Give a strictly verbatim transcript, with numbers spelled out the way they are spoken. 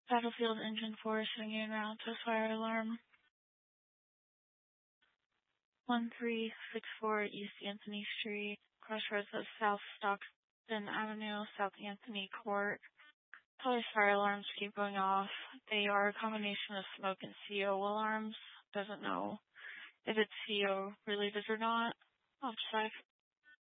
Battlefield Engine four singing around to fire alarm. one three six four East Anthony Street, crossroads of South Stockton Avenue, South Anthony Court. Police fire alarms keep going off. They are a combination of smoke and C O alarms. Doesn't know if it's C O related or not. I'll check.